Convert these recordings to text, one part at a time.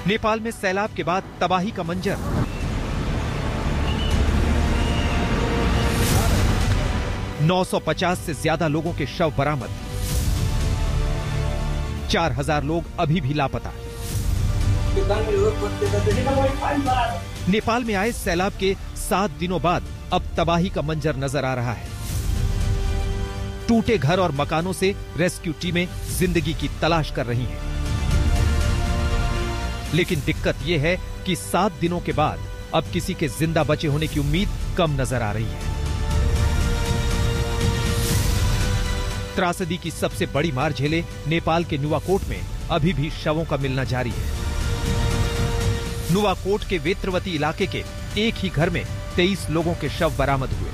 नेपाल में सैलाब के बाद तबाही का मंजर। ,950 से ज्यादा लोगों के शव बरामद। 4000 लोग अभी भी लापता। नेपाल में आए सैलाब के 7 दिनों बाद अब तबाही का मंजर नजर आ रहा है। टूटे घर और मकानों से रेस्क्यू टीमें जिंदगी की तलाश कर रही हैं। लेकिन दिक्कत यह है कि 7 दिनों के बाद अब किसी के जिंदा बचे होने की उम्मीद कम नजर आ रही है। त्रासदी की सबसे बड़ी मार झेले नेपाल के नुवाकोट में अभी भी शवों का मिलना जारी है। नुवाकोट के वेत्रवती इलाके के एक ही घर में 23 लोगों के शव बरामद हुए।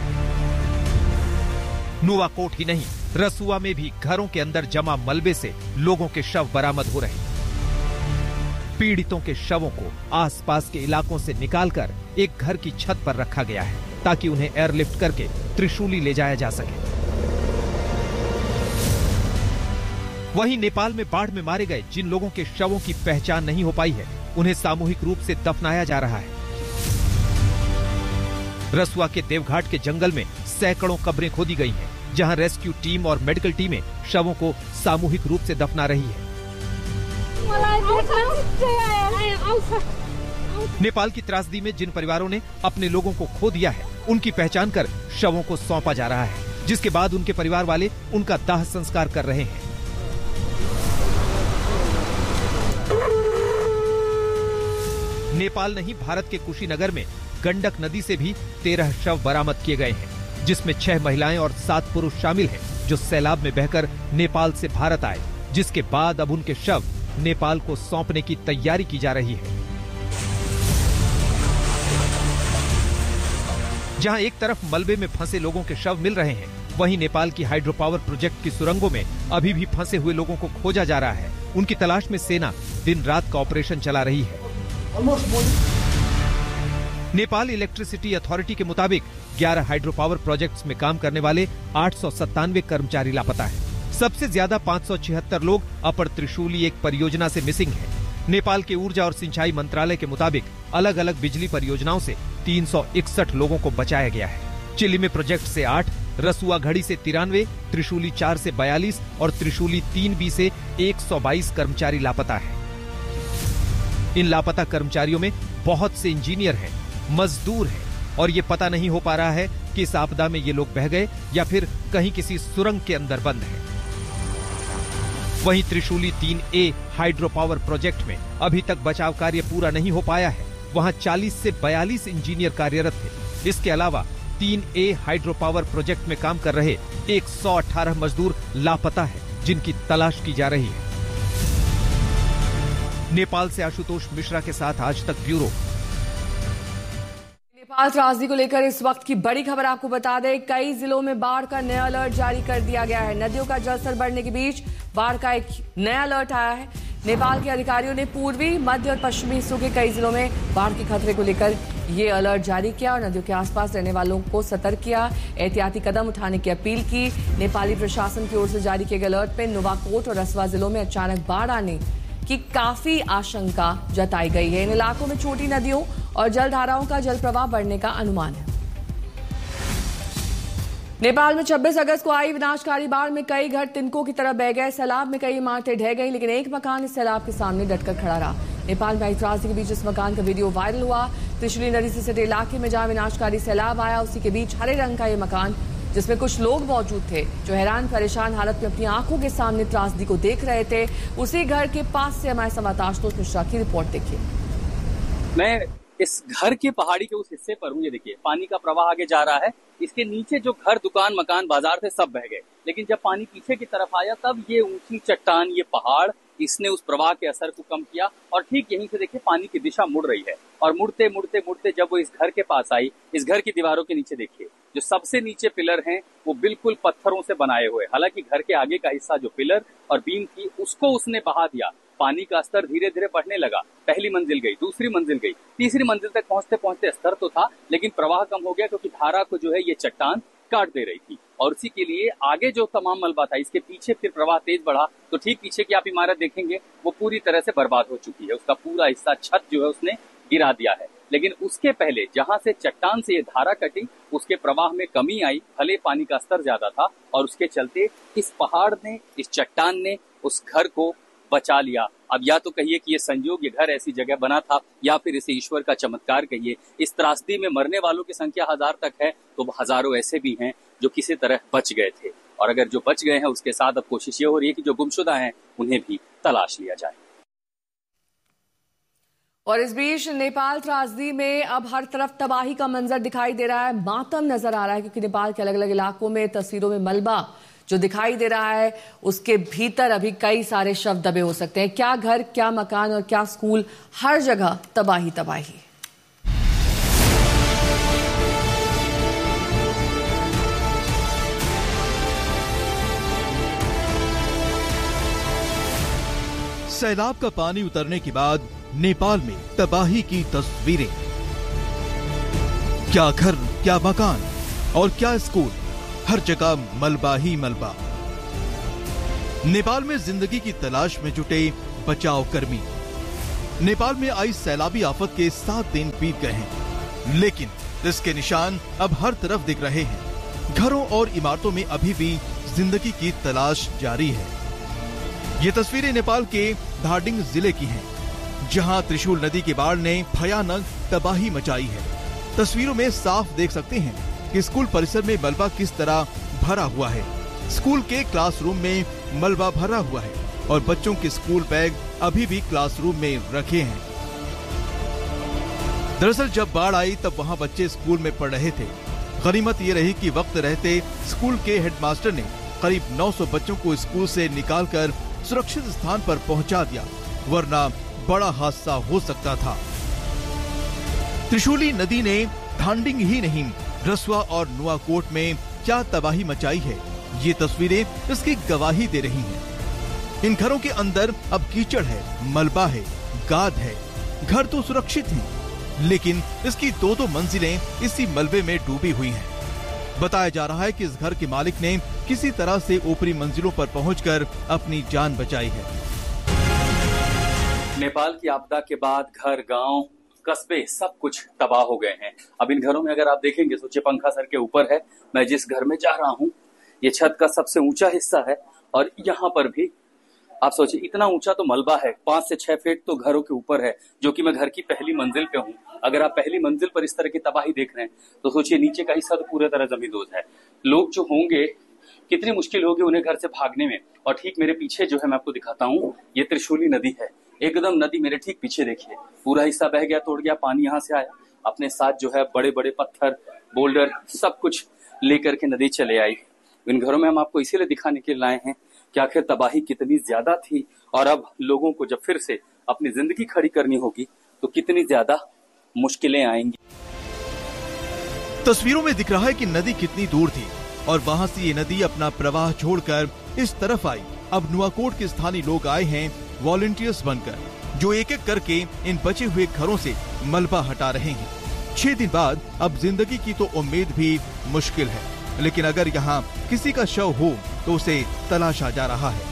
नुवाकोट ही नहीं, रसुआ में भी घरों के अंदर जमा मलबे से लोगों के शव बरामद हो रहे हैं। पीड़ितों के शवों को आसपास के इलाकों से निकालकर एक घर की छत पर रखा गया है ताकि उन्हें एयरलिफ्ट करके त्रिशूली ले जाया जा सके। वहीं नेपाल में बाढ़ में मारे गए जिन लोगों के शवों की पहचान नहीं हो पाई है, उन्हें सामूहिक रूप से दफनाया जा रहा है। रसुआ के देवघाट के जंगल में सैकड़ों कब्रें खोदी गई हैं, जहां रेस्क्यू टीम और मेडिकल टीमें शवों को सामूहिक रूप से दफना रही है। नेपाल की त्रासदी में जिन परिवारों ने अपने लोगों को खो दिया है, उनकी पहचान कर शवों को सौंपा जा रहा है, जिसके बाद उनके परिवार वाले उनका दाह संस्कार कर रहे हैं। नेपाल नहीं, भारत के कुशीनगर में गंडक नदी से भी 13 शव बरामद किए गए हैं, जिसमें 6 महिलाएं और 7 पुरुष शामिल हैं, जो सैलाब में बहकर नेपाल से भारत आए, जिसके बाद अब उनके शव नेपाल को सौंपने की तैयारी की जा रही है। जहां एक तरफ मलबे में फंसे लोगों के शव मिल रहे हैं, वहीं नेपाल की हाइड्रो पावर प्रोजेक्ट की सुरंगों में अभी भी फंसे हुए लोगों को खोजा जा रहा है। उनकी तलाश में सेना दिन रात का ऑपरेशन चला रही है। नेपाल इलेक्ट्रिसिटी अथॉरिटी के मुताबिक 11 हाइड्रो पावर प्रोजेक्ट्स में काम करने वाले 897 कर्मचारी लापता हैं। सबसे ज्यादा 576 लोग अपर त्रिशूली एक परियोजना से मिसिंग हैं। नेपाल के ऊर्जा और सिंचाई मंत्रालय के मुताबिक अलग अलग बिजली परियोजनाओं से 361 लोगों को बचाया गया है। चिली में प्रोजेक्ट से 8, रसुआ घड़ी से 93, त्रिशूली 4 से 42 और त्रिशूली 3B से 122 कर्मचारी लापता हैं। इन लापता कर्मचारियों में बहुत से इंजीनियर हैं, मजदूर हैं और ये पता नहीं हो पा रहा है कि इस आपदा में ये लोग बह गए या फिर कहीं किसी सुरंग के अंदर बंद हैं। वहीं Trishuli 3A hydro power project में अभी तक बचाव कार्य पूरा नहीं हो पाया है। वहां 40 से 42 इंजीनियर कार्यरत थे। इसके अलावा 3A हाइड्रो पावर प्रोजेक्ट में काम कर रहे 118 मजदूर लापता है, जिनकी तलाश की जा रही है। नेपाल से आशुतोष मिश्रा के साथ आज तक ब्यूरो। नेपाल त्रासदी को लेकर इस वक्त की बड़ी खबर आपको बता दें, कई जिलों में बाढ़ का नया अलर्ट जारी कर दिया गया है। नदियों का जलस्तर बढ़ने के बीच बाढ़ का एक नया अलर्ट आया है। नेपाल के अधिकारियों ने पूर्वी, मध्य और पश्चिमी हिस्सों के कई जिलों में बाढ़ के खतरे को लेकर ये अलर्ट जारी किया और नदियों के आसपास रहने वालों को सतर्क किया, एहतियाती कदम उठाने की अपील की। नेपाली प्रशासन की ओर से जारी किए गए अलर्ट में नुवाकोट और रसुआ जिलों में अचानक बाढ़ आने की काफी आशंका जताई गई है। इन इलाकों में छोटी नदियों और जलधाराओं का जल प्रवाह बढ़ने का अनुमान है। नेपाल में 26 अगस्त को आई विनाशकारी बाढ़ में कई घर तिनकों की तरह बह गए। सैलाब में कई इमारतें ढह गई, लेकिन एक मकान इस सैलाब के सामने डटकर खड़ा रहा। नेपाल में आई त्रासदी के बीच इस मकान का वीडियो वायरल हुआ। त्रिशूली नदी से सटे इलाके में जहां विनाशकारी सैलाब आया, उसी के बीच हरे रंग का ये मकान, जिसमें कुछ लोग मौजूद थे जो हैरान परेशान हालत में अपनी आंखों के सामने त्रासदी को देख रहे थे। उसी घर के पास से हमारे संवाददाता आशुतोष मिश्रा की रिपोर्ट देखिए। मैं इस घर के पहाड़ी के उस हिस्से पर हूँ। ये देखिए, पानी का प्रवाह आगे जा रहा है। इसके नीचे जो घर, दुकान, मकान, बाजार थे, सब बह गए। लेकिन जब पानी पीछे की तरफ आया, तब ये ऊंची चट्टान, ये पहाड़, इसने उस प्रवाह के असर को कम किया और ठीक यहीं से देखिए पानी की दिशा मुड़ रही है। और मुड़ते मुड़ते मुड़ते जब वो इस घर के पास आई, इस घर की दीवारों के नीचे देखिए, जो सबसे नीचे पिलर हैं वो बिल्कुल पत्थरों से बनाए हुए। हालांकि घर के आगे का हिस्सा जो पिलर और बीम थी, उसको उसने बहा दिया। पानी का स्तर धीरे धीरे बढ़ने लगा। पहली मंजिल गई, दूसरी मंजिल गई, तीसरी मंजिल तक पहुंचते पहुंचते स्तर तो था, लेकिन प्रवाह कम हो गया, क्योंकि धारा को जो है ये चट्टान काट दे रही थी और उसी के लिए आगे जो तमाम मलबा था इसके पीछे फिर प्रवाह तेज बढ़ा तो ठीक पीछे की आप इमारत देखेंगे वो पूरी तरह से बर्बाद हो चुकी है। उसका पूरा हिस्सा छत जो है उसने गिरा दिया है। लेकिन उसके पहले जहां से चट्टान से ये धारा कटी उसके प्रवाह में कमी आई, भले पानी का स्तर ज्यादा था और उसके चलते इस पहाड़ ने, इस चट्टान ने उस घर को बचा लिया। अब या तो कहिए कि ये संयोग, ये घर ऐसी जगह बना था, या फिर इसे ईश्वर का चमत्कार कहिए। इस त्रासदी में मरने वालों की संख्या 1000 तक है तो हजारों ऐसे भी हैं जो किसी तरह बच गए थे और अगर जो बच गए हैं उसके साथ अब कोशिश ये हो रही है कि जो गुमशुदा हैं उन्हें भी तलाश लिया जाए। और इस बीच नेपाल त्रासदी में अब हर तरफ तबाही का मंजर दिखाई दे रहा है, मातम नजर आ रहा है, क्योंकि नेपाल के अलग अलग इलाकों में तस्वीरों में मलबा जो दिखाई दे रहा है उसके भीतर अभी कई सारे शव दबे हो सकते हैं। क्या घर, क्या मकान और क्या स्कूल, हर जगह तबाही तबाही। सैलाब का पानी उतरने के बाद नेपाल में तबाही की तस्वीरें। क्या घर, क्या मकान और क्या स्कूल, हर जगह मलबा ही मलबा। नेपाल में जिंदगी की तलाश में जुटे बचाव कर्मी। नेपाल में आई सैलाबी आफत के 7 दिन बीत गए हैं, लेकिन इसके निशान अब हर तरफ दिख रहे हैं। घरों और इमारतों में अभी भी जिंदगी की तलाश जारी है। ये तस्वीरें नेपाल के धादिङ जिले की हैं, जहां त्रिशूल नदी की बाढ़ ने भयानक तबाही मचाई है। तस्वीरों में साफ देख सकते हैं कि स्कूल परिसर में मलबा किस तरह भरा हुआ है। स्कूल के क्लासरूम में मलबा भरा हुआ है और बच्चों के स्कूल बैग अभी भी क्लासरूम में रखे हैं। दरअसल जब बाढ़ आई तब वहां बच्चे स्कूल में पढ़ रहे थे। गनीमत ये रही कि वक्त रहते स्कूल के हेडमास्टर ने करीब 900 बच्चों को स्कूल से निकालकर सुरक्षित स्थान पर पहुंचा दिया, वरना बड़ा हादसा हो सकता था। त्रिशूली नदी ने धादिङ ही नहीं, रसुआ और नुवाकोट में क्या तबाही मचाई है, ये तस्वीरें इसकी गवाही दे रही हैं। इन घरों के अंदर अब कीचड़ है, मलबा है, गाद है। घर तो सुरक्षित हैं, लेकिन इसकी 2-2 मंजिलें इसी मलबे में डूबी हुई हैं। बताया जा रहा है कि इस घर के मालिक ने किसी तरह से ऊपरी मंजिलों पर पहुंचकर अपनी जान बचाई है। नेपाल की आपदा के बाद घर, गांव, कस्बे सब कुछ तबाह हो गए हैं। अब इन घरों में अगर आप देखेंगे, सोचिए पंखा सर के ऊपर है, मैं जिस घर में जा रहा हूँ ये छत का सबसे ऊंचा हिस्सा है और यहाँ पर भी आप सोचिए इतना ऊंचा तो मलबा है, 5 से 6 फीट तो घरों के ऊपर है, जो कि मैं घर की पहली मंजिल पे हूँ। अगर आप पहली मंजिल पर इस तरह की तबाही देख रहे हैं तो सोचिए नीचे का हिस्सा तो पूरी तरह जमींदोज है। लोग जो होंगे कितनी मुश्किल होगी उन्हें घर से भागने में। और ठीक मेरे पीछे जो है मैं आपको दिखाता हूँ, ये त्रिशूली नदी है, एकदम नदी मेरे ठीक पीछे देखिए, पूरा हिस्सा बह गया, तोड़ गया, पानी यहाँ से आया, अपने साथ जो है बड़े बड़े पत्थर, बोल्डर सब कुछ लेकर के नदी चले आई। इन घरों में हम आपको इसीलिए दिखाने के लिए लाए हैं कि आखिर तबाही कितनी ज्यादा थी और अब लोगों को जब फिर से अपनी जिंदगी खड़ी करनी होगी तो कितनी ज्यादा मुश्किलें आएंगी। तस्वीरों में दिख रहा है कि नदी कितनी दूर थी और वहां से ये नदी अपना प्रवाह छोड़कर इस तरफ आई। अब नुवाकोट के स्थानीय लोग आए हैं वॉलंटियर्स बनकर, जो एक एक करके इन बचे हुए घरों से मलबा हटा रहे हैं। 6 दिन बाद अब जिंदगी की तो उम्मीद भी मुश्किल है, लेकिन अगर यहाँ किसी का शव हो तो उसे तलाशा जा रहा है।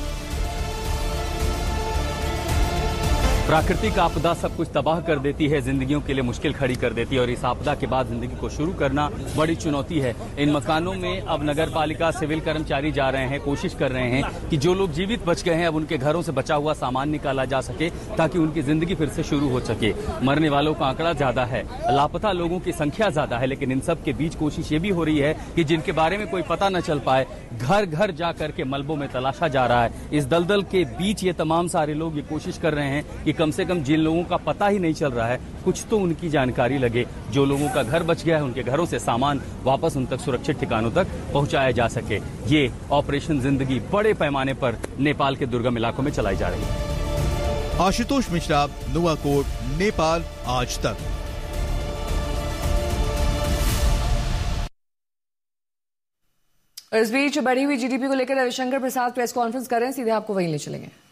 प्राकृतिक आपदा सब कुछ तबाह कर देती है, जिंदगियों के लिए मुश्किल खड़ी कर देती है और इस आपदा के बाद जिंदगी को शुरू करना बड़ी चुनौती है। इन मकानों में अब नगर पालिका सिविल कर्मचारी जा रहे हैं, कोशिश कर रहे हैं कि जो लोग जीवित बच गए हैं अब उनके घरों से बचा हुआ सामान निकाला जा सके ताकि उनकी जिंदगी फिर से शुरू हो सके। मरने वालों का आंकड़ा ज्यादा है, लापता लोगों की संख्या ज्यादा है, लेकिन इन सब के बीच कोशिश ये भी हो रही है कि जिनके बारे में कोई पता न चल पाए, घर घर जा करके मलबों में तलाशा जा रहा है। इस दलदल के बीच ये तमाम सारे लोग ये कोशिश कर रहे हैं कि कम से कम जिन लोगों का पता ही नहीं चल रहा है कुछ तो उनकी जानकारी लगे। जो लोगों का घर बच गया है उनके घरों से सामान वापस उन तक सुरक्षित ठिकानों तक पहुंचाया जा सके। ये ऑपरेशन जिंदगी बड़े पैमाने पर नेपाल के दुर्गम इलाकों में चलाई जा रही है। आशुतोष मिश्रा, नुवाकोट, नेपाल आज तक। इस बीच बढ़ी हुई जीडीपी को लेकर रविशंकर प्रसाद प्रेस कॉन्फ्रेंस कर रहे हैं, सीधे आपको वहीं ले चलेंगे।